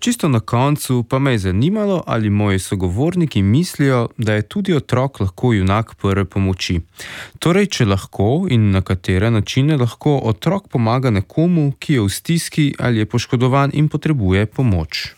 Čisto na koncu pa me je zanimalo, ali moji sogovorniki mislijo, da je tudi otrok lahko junak prve pomoči. Torej, če lahko in na katere načine lahko otrok pomaga nekomu, ki je v stiski ali je poškodovan in potrebuje pomoč.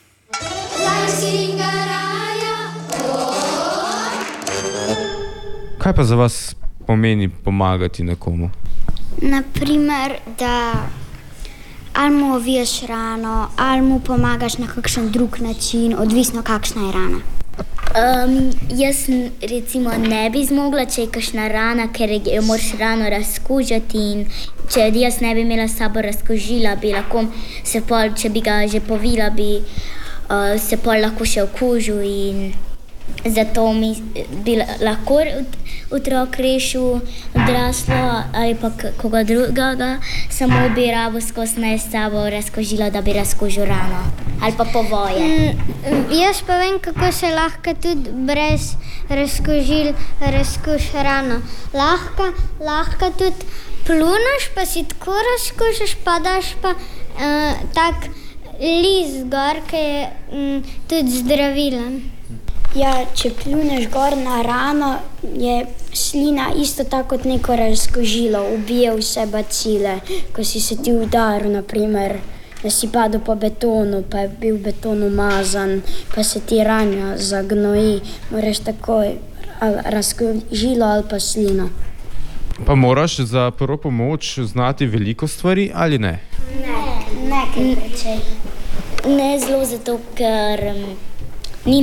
Kaj pa za vas pomeni pomagati nekomu? Naprimer, da ali mu oviješ rano, ali mu pomagaš na kakšen drug način, odvisno kakšna je rana. Jaz recimo ne bi zmogla, če je kakšna rana, ker jo moraš rano razkužiti in če jaz ne bi imela s sabo razkužila, bi lahko se pol, če bi ga že povila, bi se pol lahko še okužil in zato bi lahko otrok rešil odraslo ali pa koga drugega, samo bi rabo skozi ne s sabo razkužila, da bi razkužil rano ali pa povoje. Jaz pa vem, kako se lahko tudi brez razkužil razkuži rano. Lahko tudi pluneš, pa si tako razkužiš, pa daš pa tak list gor, ki je tudi zdravilen. Ja, če pljuneš gor na rano, je slina isto tako kot neko razkužilo, ubije vse bacile. Ko si se ti udaril, naprimer, da si padel po betonu, pa je bil beton umazan, pa se ti rana zagnoji, moraš takoj razkužilo ali pa slino. Pa moraš za prvo pomoč znati veliko stvari ali ne? Ne, kaj precej. Ne zelo zato, ker ni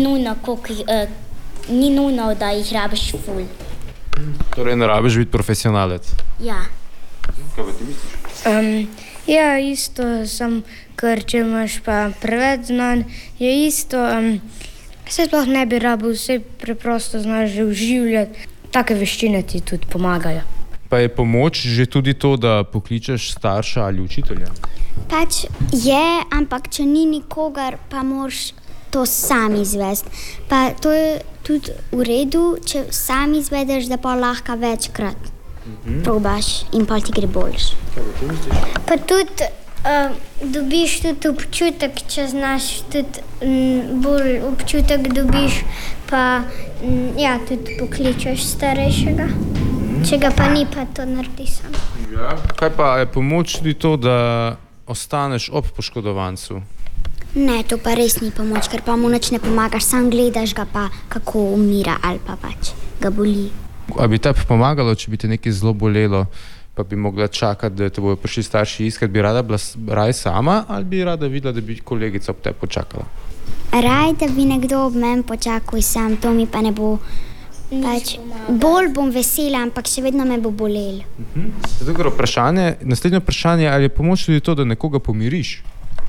nujno, da jih rabiš ful. Torej ne rabiš biti profesionalec? Ja. Kaj pa ti misliš? Ja, isto, sam, ker če imaš pa preveč znanj, je isto, se sploh ne bi rabil, vse preprosto znaš že vživljati. Take veščine ti tudi pomagajo. Pa je pomoč že tudi to, da pokličeš starša ali učitelja? Pač je, ampak če ni nikogar, pa moraš to sam izvesti. Pa to je tudi v redu, če sam izvedeš, da pa lahko večkrat probaš in pa ti gre boljš. Pa tudi dobiš tudi občutek, če znaš tudi bolj občutek dobiš, pa ja, tudi pokličeš starejšega. Če ga pa ni, pa to naredi sam. Ja. Kaj pa je pomoč tudi to, da ostaneš ob poškodovancu? Ne, to pa res ni pomoč, ker pa mu nič ne pomagaš, sam gledaš ga pa, kako umira ali pa pač ga boli. A bi tebi pomagalo, če bi te nekaj zelo bolelo, pa bi mogla čakati, da te bojo prišli starši iskat, bi rada bila raj sama ali bi rada videla, da bi kolegica ob tebi počakala? Raj, da bi nekdo ob meni počakal sam, to mi pa ne bo. Pač, bolj bom vesela, ampak še vedno me bo bolelo. Drugo vprašanje, naslednje vprašanje, ali je pomoč tudi to, da nekoga pomiriš?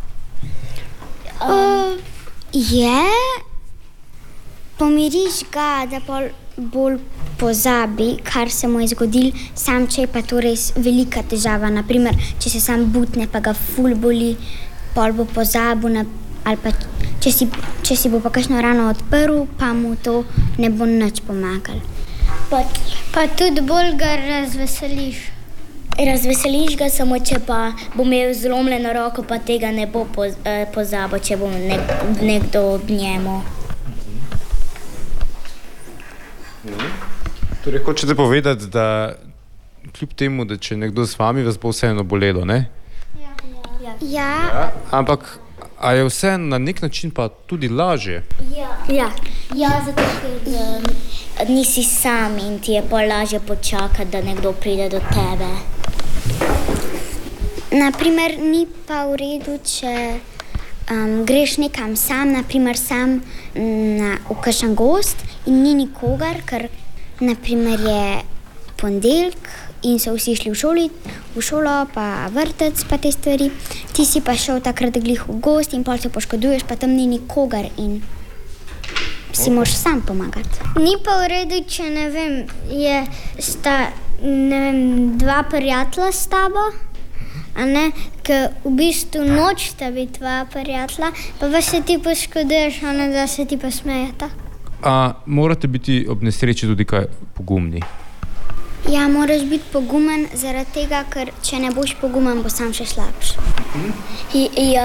Je, pomiriš ga, da bolj pozabi, kar se mu je zgodilo, sam če je pa to res velika težava. Naprimer, če se sam butne, pa ga ful boli, pol bo pozabil, ali pa če si bo pa kakšno rano odprl, pa mu to ne bo nič pomagalo. Pa tudi bolj ga razveseliš. Razveseliš ga, samo če pa bo imel zlomljeno roko, pa tega ne bo pozabil, če bo nekdo ob njemu. Torej, hočete povedati, da kljub temu, da če nekdo z vami, vas bo vseeno bolelo, ne? Ja. Ampak, a je vse na nek način pa tudi lažje? Ja, zato ker nisi sam in ti je pa lažje počakati, da nekdo pride do tebe. Naprimer, ni pa v redu, če greš nekam sam, naprimer sam v kakšen gost in ni nikogar, ker naprimer je ponedeljek in so vsi šli v šolo, pa vrtec, pa te stvari. Ti si pa šel takrat glih v gost in pol se poškoduješ, pa tam ni nikogar in si moraš sam pomagati. Ni pa v redu, če ne vem, sta dva prijatelja s tabo, a ne, ker v bistvu nočeta biti dva prijatelja, pa se ti poškoduješ, da se ti pa smejeta. A morate biti ob nesreči tudi kaj pogumni? Ja, moraš biti pogumen zaradi tega, ker če ne boš pogumen, bo sam še slabši.